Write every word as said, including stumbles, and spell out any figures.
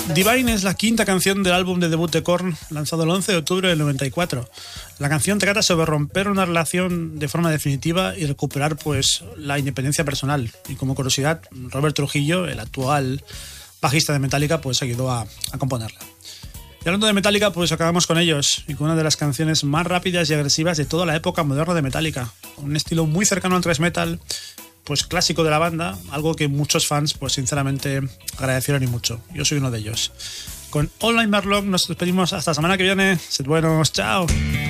Divine es la quinta canción del álbum de debut de Korn, lanzado el once de octubre del noventa y cuatro. La canción trata sobre romper una relación de forma definitiva y recuperar pues la independencia personal. Y como curiosidad, Robert Trujillo, el actual bajista de Metallica, pues ayudó a, a componerla. Y hablando de Metallica, pues acabamos con ellos y con una de las canciones más rápidas y agresivas de toda la época moderna de Metallica. Un estilo muy cercano al thrash metal, pues clásico de la banda, algo que muchos fans pues sinceramente agradecieron y mucho. Yo soy uno de ellos. Con All Night Long nos despedimos hasta la semana que viene. Sed buenos, chao.